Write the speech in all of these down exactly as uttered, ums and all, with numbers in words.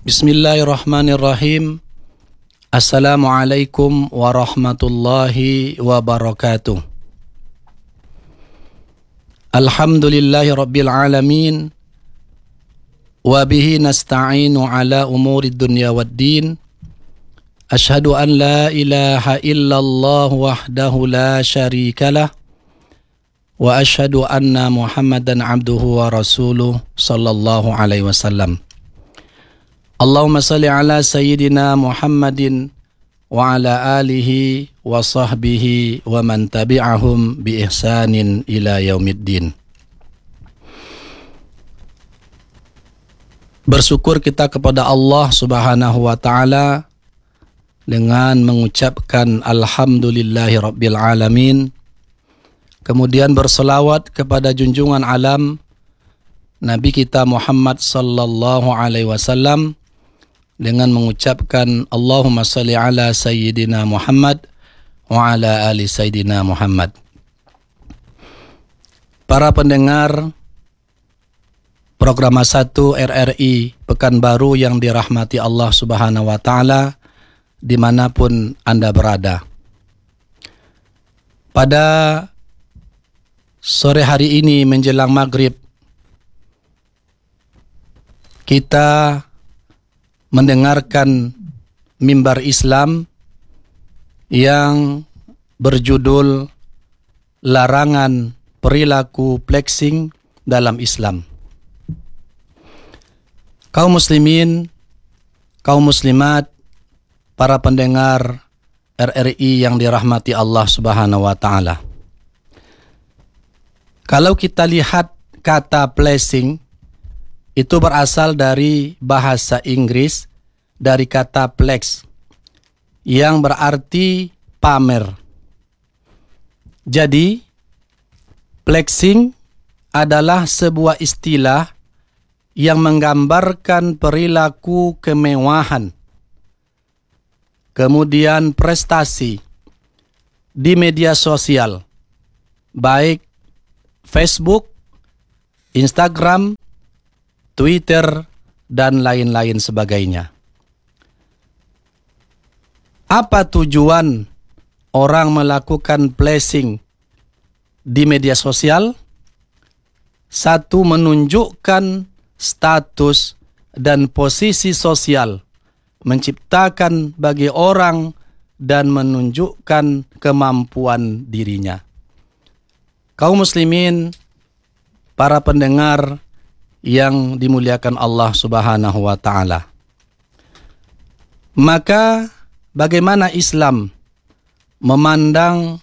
Bismillahirrahmanirrahim. Assalamualaikum warahmatullahi wabarakatuh. Alhamdulillahi rabbil alamin. Wabihi nasta'inu ala umuri dunya waddin. Ashhadu an la ilaha illallah wahdahu la syarikalah. Wa ashhadu anna Muhammadan abduhu wa rasuluh sallallahu alaihi wasallam. Allahumma salli ala sayyidina Muhammadin wa ala alihi wa sahbihi wa man tabi'ahum bi ihsanin ila yaumiddin. Bersyukur kita kepada Allah Subhanahu wa taala dengan mengucapkan alhamdulillahi rabbil alamin. Kemudian berselawat kepada junjungan alam Nabi kita Muhammad sallallahu alaihi wasallam dengan mengucapkan Allahumma salli ala sayyidina Muhammad wa ala ali sayyidina Muhammad. Para pendengar program satu R R I Pekanbaru yang dirahmati Allah Subhanahu wa taala dimanapun Anda berada. Pada sore hari ini menjelang maghrib kita mendengarkan mimbar Islam yang berjudul Larangan Perilaku Flexing dalam Islam. Kaum muslimin, kaum muslimat, para pendengar R R I yang dirahmati Allah Subhanahu wa taala. Kalau kita lihat kata flexing itu berasal dari bahasa Inggris, dari kata flex, yang berarti pamer. Jadi, flexing adalah sebuah istilah yang menggambarkan perilaku kemewahan, kemudian prestasi di media sosial, baik Facebook, Instagram, Twitter, dan lain-lain sebagainya. Apa tujuan orang melakukan flexing di media sosial? Satu, menunjukkan status dan posisi sosial, menciptakan bagi orang dan menunjukkan kemampuan dirinya. Kaum muslimin, para pendengar yang dimuliakan Allah Subhanahu wa taala. Maka bagaimana Islam memandang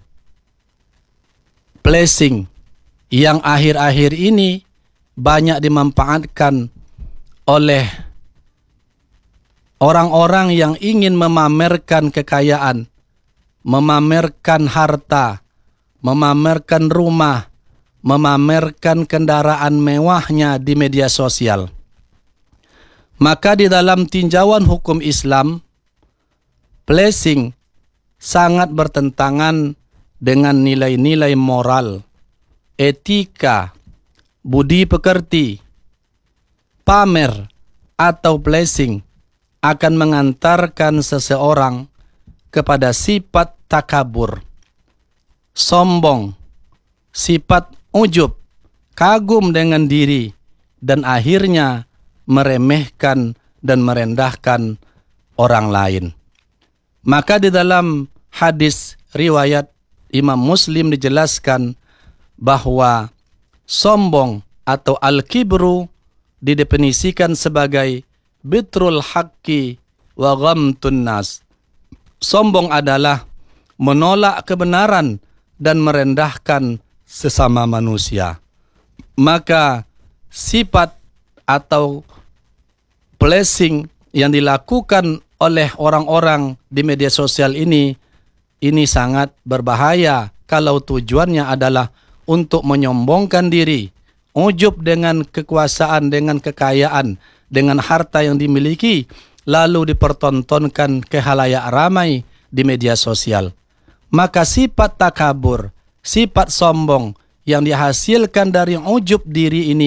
flexing yang akhir-akhir ini banyak dimanfaatkan oleh orang-orang yang ingin memamerkan kekayaan, memamerkan harta, memamerkan rumah, memamerkan kendaraan mewahnya di media sosial. Maka di dalam tinjauan hukum Islam, flexing sangat bertentangan dengan nilai-nilai moral, etika, budi pekerti. Pamer atau flexing akan mengantarkan seseorang kepada sifat takabur, sombong, sifat ujub, kagum dengan diri, dan akhirnya meremehkan dan merendahkan orang lain. Maka di dalam hadis riwayat Imam Muslim dijelaskan bahwa sombong atau al-kibru didefinisikan sebagai bitrul haqqi wa ghamtun nas. Sombong adalah menolak kebenaran dan merendahkan sesama manusia. Maka sifat atau flexing yang dilakukan oleh orang-orang di media sosial ini ini sangat berbahaya kalau tujuannya adalah untuk menyombongkan diri, ujub dengan kekuasaan, dengan kekayaan, dengan harta yang dimiliki, lalu dipertontonkan ke khalayak ramai di media sosial. Maka sifat takabur, sifat sombong yang dihasilkan dari ujub diri ini,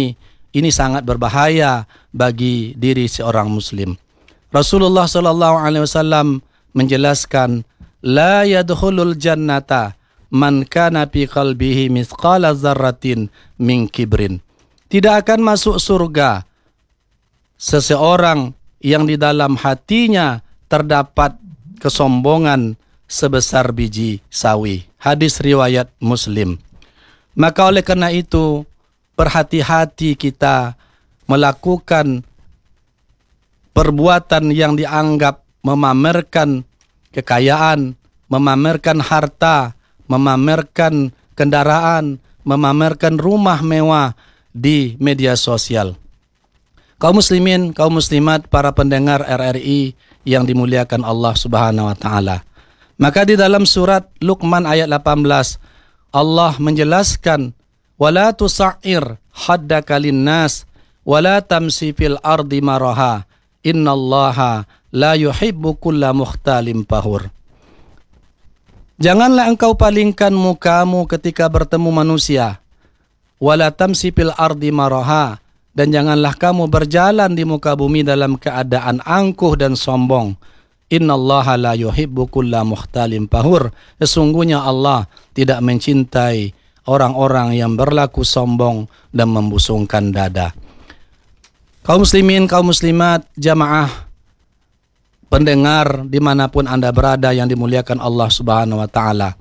ini sangat berbahaya bagi diri seorang muslim. Rasulullah sallallahu alaihi wasallam menjelaskan, la yadkhulul jannata man kana fi qalbihi mithqala dzarratin min kibrin. Tidak akan masuk surga seseorang yang di dalam hatinya terdapat kesombongan sebesar biji sawi. Hadis riwayat Muslim. Maka oleh karena itu, berhati-hati kita melakukan perbuatan yang dianggap memamerkan kekayaan, memamerkan harta, memamerkan kendaraan, memamerkan rumah mewah di media sosial. Kaum muslimin, kaum muslimat, para pendengar R R I yang dimuliakan Allah Subhanahu wa taala. Maka di dalam surat Luqman ayat delapan belas Allah menjelaskan, wala tusa'ir haddaka linnas wala tamsi fil ardi maraha innallaha la yuhibbu kulla mukhtalin fahur. Janganlah engkau palingkan mukamu ketika bertemu manusia, wala tamsi fil ardi maraha, dan janganlah kamu berjalan di muka bumi dalam keadaan angkuh dan sombong. Innallaha la yuhibbu kulla mukhtalin fahur. Sesungguhnya Allah tidak mencintai orang-orang yang berlaku sombong dan membusungkan dada. Kaum muslimin, kaum muslimat, jamaah pendengar dimanapun Anda berada yang dimuliakan Allah Subhanahu wa taala.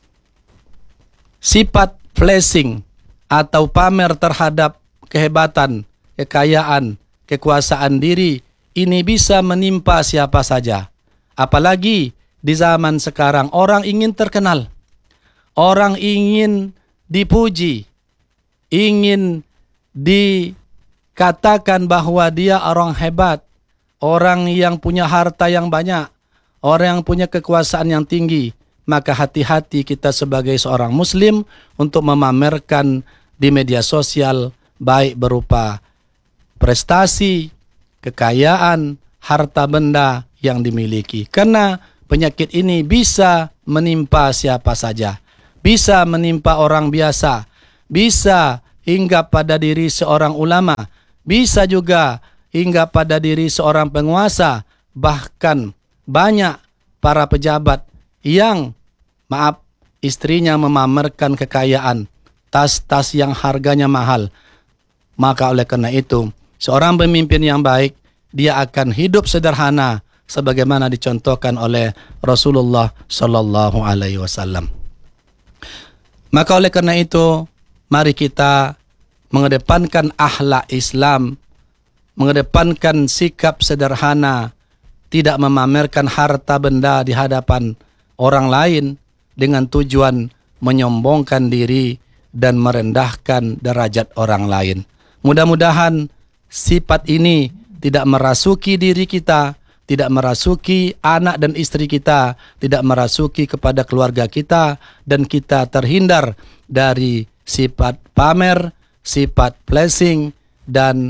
Sifat flexing atau pamer terhadap kehebatan, kekayaan, kekuasaan diri ini bisa menimpa siapa saja. Apalagi di zaman sekarang orang ingin terkenal, orang ingin dipuji, ingin dikatakan bahwa dia orang hebat, orang yang punya harta yang banyak, orang yang punya kekuasaan yang tinggi. Maka hati-hati kita sebagai seorang muslim untuk memamerkan di media sosial, baik berupa prestasi, kekayaan, harta benda yang dimiliki. Karena penyakit ini bisa menimpa siapa saja. Bisa menimpa orang biasa, bisa hingga pada diri seorang ulama, bisa juga hingga pada diri seorang penguasa, bahkan banyak para pejabat yang, maaf, istrinya memamerkan kekayaan, tas-tas yang harganya mahal. Maka oleh karena itu, seorang pemimpin yang baik, dia akan hidup sederhana sebagaimana dicontohkan oleh Rasulullah sallallahu alaihi wasallam. Maka oleh karena itu, mari kita mengedepankan akhlak Islam, mengedepankan sikap sederhana, tidak memamerkan harta benda di hadapan orang lain dengan tujuan menyombongkan diri dan merendahkan derajat orang lain. Mudah-mudahan sifat ini tidak merasuki diri kita, tidak merasuki anak dan istri kita, tidak merasuki kepada keluarga kita, dan kita terhindar dari sifat pamer, sifat flexing, dan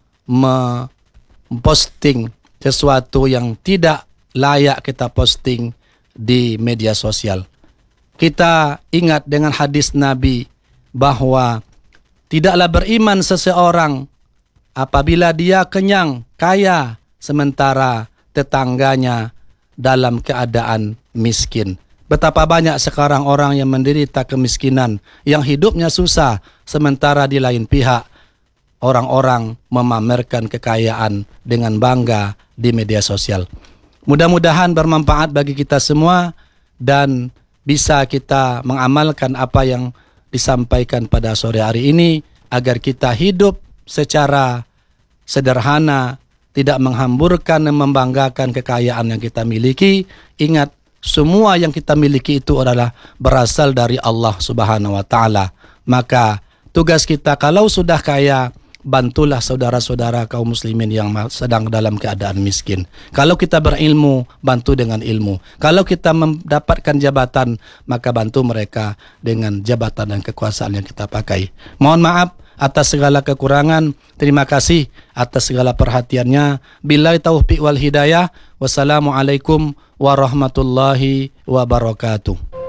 memposting sesuatu yang tidak layak kita posting di media sosial. Kita ingat dengan hadis Nabi bahwa tidaklah beriman seseorang apabila dia kenyang, kaya, sementara tetangganya dalam keadaan miskin. Betapa banyak sekarang orang yang menderita kemiskinan, yang hidupnya susah, sementara di lain pihak orang-orang memamerkan kekayaan dengan bangga di media sosial. Mudah-mudahan bermanfaat bagi kita semua dan bisa kita mengamalkan apa yang disampaikan pada sore hari ini agar kita hidup secara sederhana, tidak menghamburkan dan membanggakan kekayaan yang kita miliki. Ingat, semua yang kita miliki itu adalah berasal dari Allah Subhanahu wa taala. Maka tugas kita kalau sudah kaya, bantulah saudara-saudara kaum muslimin yang sedang dalam keadaan miskin. Kalau kita berilmu, bantu dengan ilmu. Kalau kita mendapatkan jabatan, maka bantu mereka dengan jabatan dan kekuasaan yang kita pakai. Mohon maaf atas segala kekurangan. Terima kasih atas segala perhatiannya. Billahi taufiq wal hidayah. Wassalamualaikum warahmatullahi wabarakatuh.